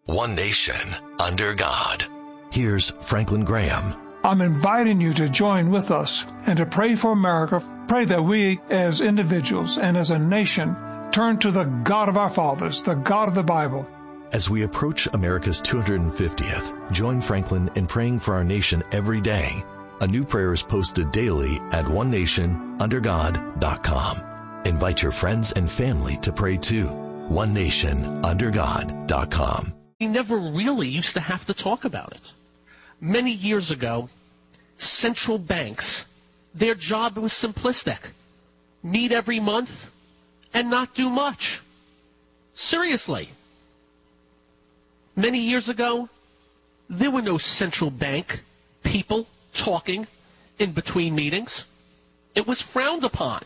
One nation, under God. Here's Franklin Graham. I'm inviting you to join with us and to pray for America. Pray that we as individuals and as a nation turn to the God of our fathers, the God of the Bible. As we approach America's 250th, join Franklin in praying for our nation every day. A new prayer is posted daily at onenationundergod.com. Invite your friends and family to pray too. onenationundergod.com. We never really used to have to talk about it. Many years ago, central banks, their job was simplistic. Meet every month and not do much. Seriously. Many years ago, there were no central bank people talking in between meetings. It was frowned upon.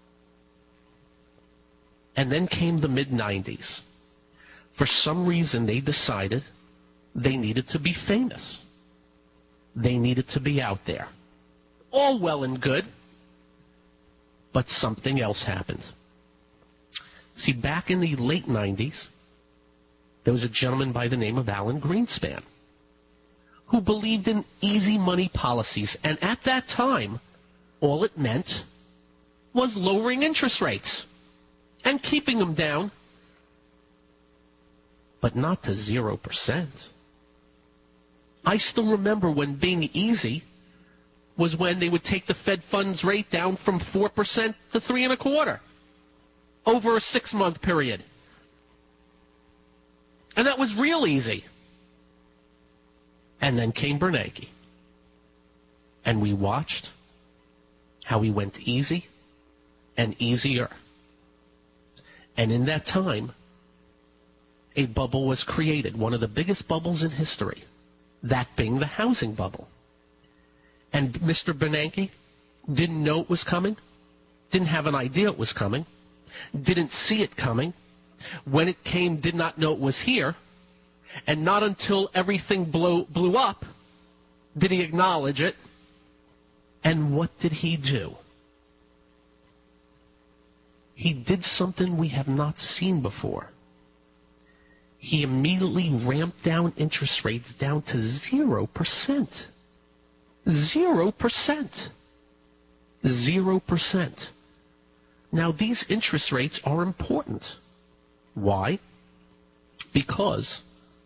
And then came the mid-90s. For some reason, they decided they needed to be famous. They needed to be out there. All well and good, but something else happened. See, back in the late 90s, there was a gentleman by the name of Alan Greenspan who believed in easy money policies, and at that time, all it meant was lowering interest rates and keeping them down, but not to 0%. I still remember when being easy was when they would take the Fed funds rate down from 4% to 3.25% over a 6-month period. And that was real easy. And then came Bernanke. And we watched how he went easy and easier. And in that time, a bubble was created, one of the biggest bubbles in history, that being the housing bubble. And Mr. Bernanke didn't know it was coming, didn't have an idea it was coming, didn't see it coming. When it came, did not know it was here, and not until everything blew up did he acknowledge it. And what did he do? He did something we have not seen before. He immediately ramped down interest rates down to 0%. 0%. 0%. Now, these interest rates are important. Why? Because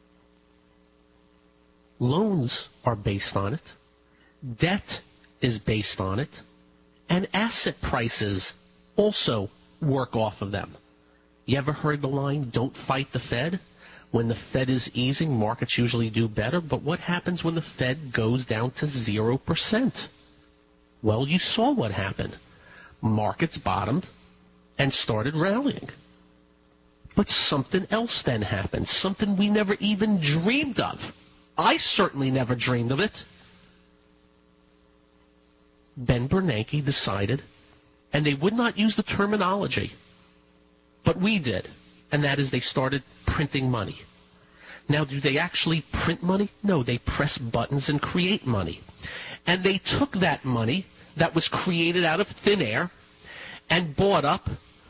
loans are based on it, debt is based on it, and asset prices also work off of them. You ever heard the line, don't fight the Fed? When the Fed is easing, markets usually do better, but what happens when the Fed goes down to 0%? Well, you saw what happened. Markets bottomed and started rallying. But something else then happened, something we never even dreamed of. I certainly never dreamed of it. Ben Bernanke decided, and they would not use the terminology, but we did, and that is they started printing money. Now, do they actually print money? No, they press buttons and create money. And they took that money that was created out of thin air and bought up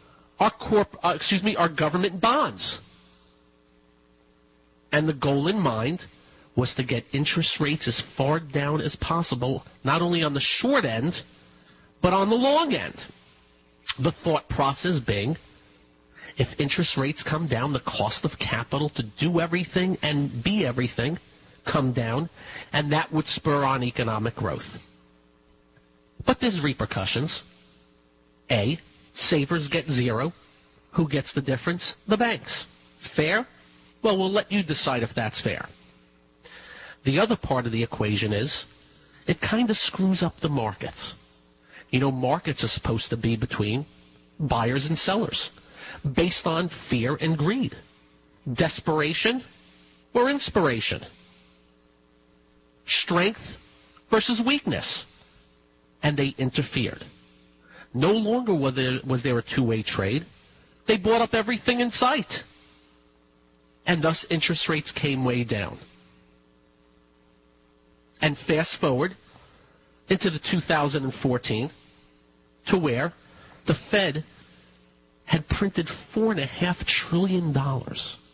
our government bonds. And the goal in mind was to get interest rates as far down as possible, not only on the short end, but on the long end. The thought process being, if interest rates come down, the cost of capital to do everything and be everything come down, and that would spur on economic growth. But there's repercussions. A, savers get zero. Who gets the difference? The banks. Fair? Well, we'll let you decide if that's fair. The other part of the equation is it kind of screws up the markets. You know, markets are supposed to be between buyers and sellers, based on fear and greed, desperation or inspiration, strength versus weakness. And they interfered. No longer was there a two-way trade. They bought up everything in sight. And thus interest rates came way down. And fast forward into the 2014 to where the Fed had printed $4.5 trillion